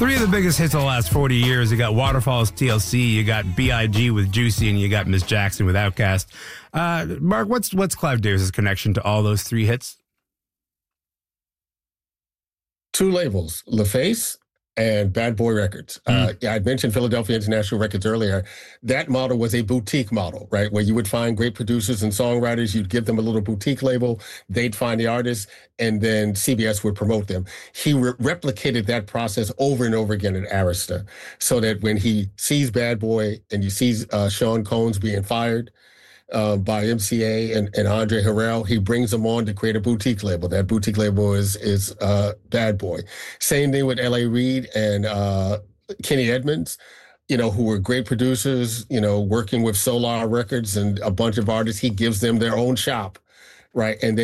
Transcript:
Three of the biggest hits of the last 40 years. You got Waterfalls, TLC, you got B.I.G. with Juicy, and you got Miss Jackson with Outkast. Mark, what's Clive Davis' connection to all those three hits? Two labels, LaFace and Bad Boy Records. I mentioned Philadelphia International Records earlier. That model was a boutique model, right? Where you would find great producers and songwriters. You'd give them a little boutique label. They'd find the artists, and then CBS would promote them. He replicated that process over and over again at Arista, so that when he sees Bad Boy and he sees Sean Combs being fired by MCA and Andre Harrell, he brings them on to create a boutique label. That boutique label is Bad Boy. Same thing with L.A. Reid and Kenny Edmonds, who were great producers, working with Solar Records and a bunch of artists. He gives them their own shop, right? And